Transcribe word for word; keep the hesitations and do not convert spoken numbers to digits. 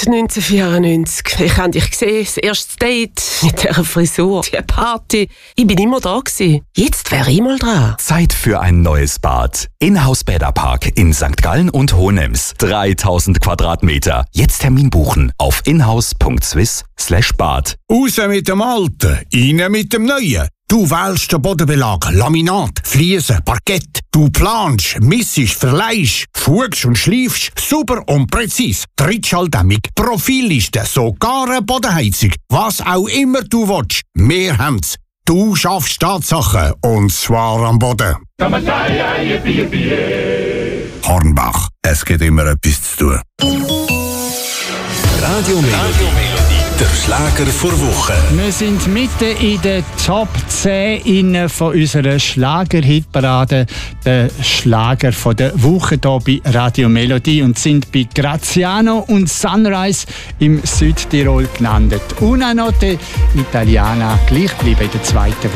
neunzehnhundertvierundneunzig. Ich habe dich gesehen, das erste Date mit dieser Frisur, die Party. Ich bin immer da gewesen. Jetzt wäre ich mal dran. Zeit für ein neues Bad. Inhouse Bäderpark in Sankt Gallen und Hohenems. dreitausend Quadratmeter. Jetzt Termin buchen auf inhouse punkt swiss slash bad. Raus mit dem Alten, rein mit dem Neuen. Du wählst den Bodenbelag, Laminat, Fliesen, Parkett. Du planst, missest, verleihst, fugst und schleifst, super und präzis. Trittschalldämmung, Profilliste, sogar eine Bodenheizung. Was auch immer du willst, wir haben's. Du schaffst Tatsachen, und zwar am Boden. Hornbach, es gibt immer etwas zu tun. Radio Melodie, der Schlager vor Woche. Wir sind mitten in der Top zehn von unserer Schlager-Hitparade, der Schlager von der Woche hier bei Radio Melodie, und sind bei Graziano und Sunrise im Südtirol gelandet. Una Notte Italiana, gleich bleiben in der zweiten